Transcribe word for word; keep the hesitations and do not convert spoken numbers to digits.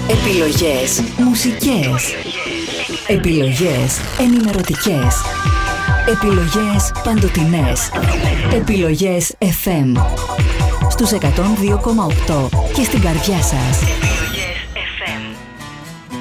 Επιλογές μουσικές. Επιλογές ενημερωτικές. Επιλογές παντοτινές. Επιλογές εφ εμ. Στους εκατόν δύο κόμμα οκτώ και στην καρδιά σας.